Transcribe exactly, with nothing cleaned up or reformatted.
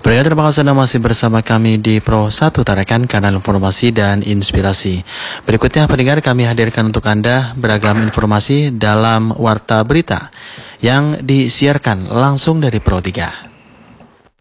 Pendengar, terima kasih Anda masih bersama kami di Pro satu Tarakan, kanal informasi dan inspirasi. Berikutnya pendengar, kami hadirkan untuk Anda beragam informasi dalam Warta Berita yang disiarkan langsung dari Pro tiga.